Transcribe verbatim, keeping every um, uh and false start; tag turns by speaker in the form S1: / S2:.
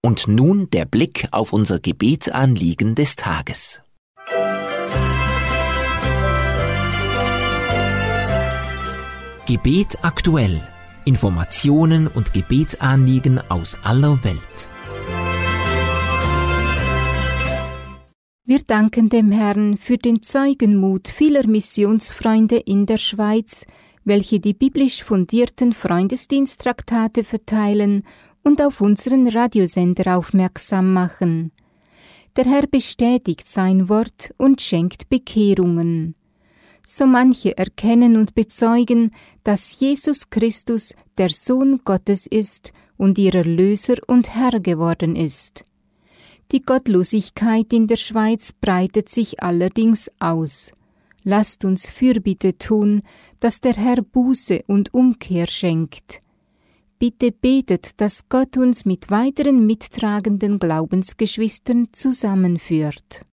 S1: Und nun der Blick auf unser Gebetsanliegen des Tages. Gebet aktuell. Informationen und Gebetsanliegen aus aller Welt.
S2: Wir danken dem Herrn für den Zeugenmut vieler Missionsfreunde in der Schweiz, welche die biblisch fundierten Freundesdiensttraktate verteilen und auf unseren Radiosender aufmerksam machen. Der Herr bestätigt sein Wort und schenkt Bekehrungen. So manche erkennen und bezeugen, dass Jesus Christus der Sohn Gottes ist und ihr Erlöser und Herr geworden ist. Die Gottlosigkeit in der Schweiz breitet sich allerdings aus. Lasst uns Fürbitte tun, dass der Herr Buße und Umkehr schenkt. Bitte betet, dass Gott uns mit weiteren mittragenden Glaubensgeschwistern zusammenführt.